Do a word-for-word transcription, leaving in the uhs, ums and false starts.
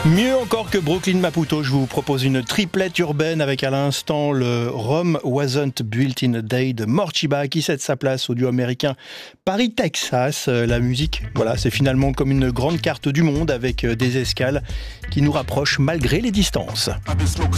Mieux encore que Brooklyn Maputo, je vous propose une triplette urbaine avec à l'instant le Rome Wasn't Built in a Day de Morcheeba qui cède sa place au duo américain Paris-Texas. La musique, voilà, c'est finalement comme une grande carte du monde avec des escales qui nous rapprochent malgré les distances.